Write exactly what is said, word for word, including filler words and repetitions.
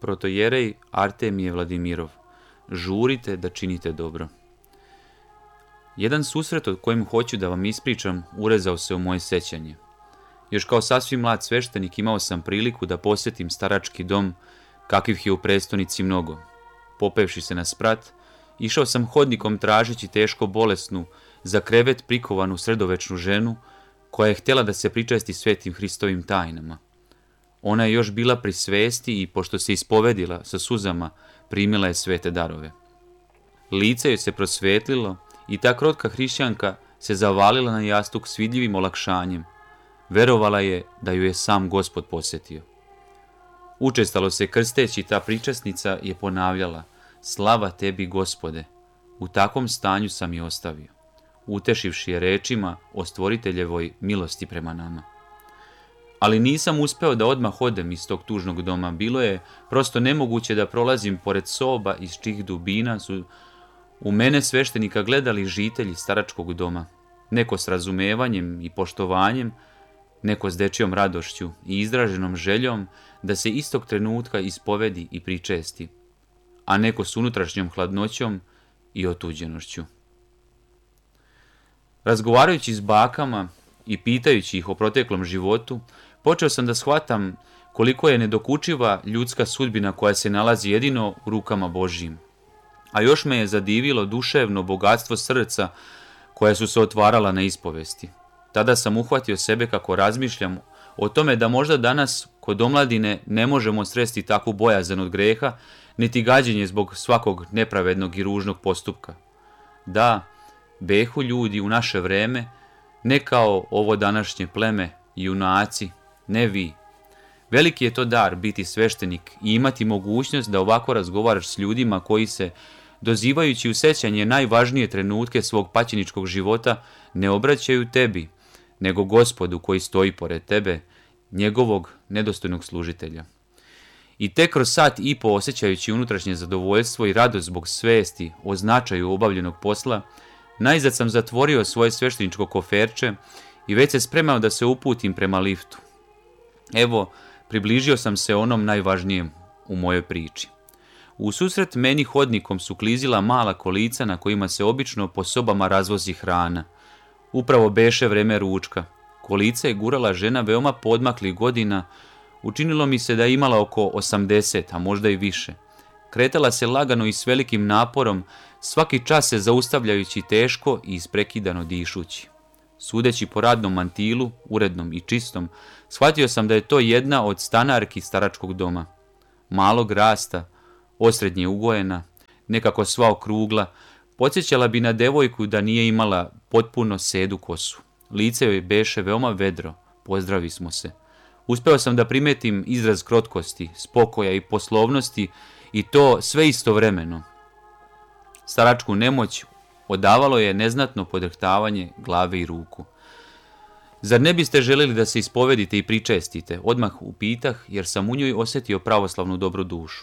protojerej Artemije Vladimirov. Žurite da činite dobro. Jedan susret o kojem hoću da vam ispričam urezao se u moje sećanje. Još kao sasvim mlad sveštenik imao sam priliku da posjetim starački dom, kakvih je u prestonici mnogo. Popevši se na sprat, išao sam hodnikom tražeći teško bolesnu, za krevet prikovanu sredovečnu ženu, koja je htjela da se pričesti svetim Hristovim tajnama. Ona je još bila pri svesti i, pošto se ispovedila sa suzama, primila je svete darove. Lice joj se prosvetlilo i ta krotka hrišćanka se zavalila na jastuk s vidljivim olakšanjem. Verovala je da ju je sam Gospod posjetio. Učestalo se krsteći, ta pričasnica je ponavljala: slava tebi, Gospode, u takvom stanju sam je ostavio, utešivši je rečima o stvoriteljevoj milosti prema nama. Ali nisam uspeo da odmah odem iz tog tužnog doma. Bilo je prosto nemoguće da prolazim pored soba iz čijih dubina su u mene sveštenika gledali žitelji staračkog doma. Neko s razumevanjem i poštovanjem, neko s dečjom radošću i izraženom željom da se istog trenutka ispovedi i pričesti, a neko s unutrašnjom hladnoćom i otuđenošću. Razgovarajući s bakama i pitajući ih o proteklom životu, počeo sam da shvatam koliko je nedokučiva ljudska sudbina koja se nalazi jedino u rukama Božjim. A još me je zadivilo duševno bogatstvo srca koja su se otvarala na ispovesti. Tada sam uhvatio sebe kako razmišljam o tome da možda danas kod omladine ne možemo sresti takvu bojazan od greha, niti gađenje zbog svakog nepravednog i ružnog postupka. Da, behu ljudi u naše vreme, ne kao ovo današnje pleme, junaci, ne vi. Veliki je to dar biti sveštenik i imati mogućnost da ovako razgovaraš s ljudima koji se, dozivajući u sećanje najvažnije trenutke svog paćeničkog života, ne obraćaju tebi, nego Gospodu koji stoji pored tebe, njegovog nedostojnog služitelja. I tek kroz sat i po, osjećajući unutrašnje zadovoljstvo i radost zbog svesti o značaju obavljenog posla, najzad sam zatvorio svoje svešteničko koferče i već se spremao da se uputim prema liftu. Evo, približio sam se onom najvažnijem u mojoj priči. U susret meni hodnikom su klizila mala kolica na kojima se obično po sobama razvozi hrana. Upravo beše vreme ručka. Kolica je gurala žena veoma podmaklih godina. Učinilo mi se da je imala oko osamdeset, a možda i više. Kretala se lagano i s velikim naporom, svaki čas se zaustavljajući teško i isprekidano dišući. Sudeći po radnom mantilu, urednom i čistom, shvatio sam da je to jedna od stanarki staračkog doma. Malog rasta, osrednje ugojena, nekako sva okrugla, podsjećala bi na devojku da nije imala potpuno sedu kosu. Lice joj beše veoma vedro, pozdravi smo se. Uspeo sam da primetim izraz krotkosti, spokoja i poslovnosti, i to sve istovremeno. Staračku nemoć odavalo je neznatno podrhtavanje glave i ruku. Zar ne biste željeli da se ispovedite i pričestite? Odmah upitah, jer sam u njoj osjetio pravoslavnu dobru dušu.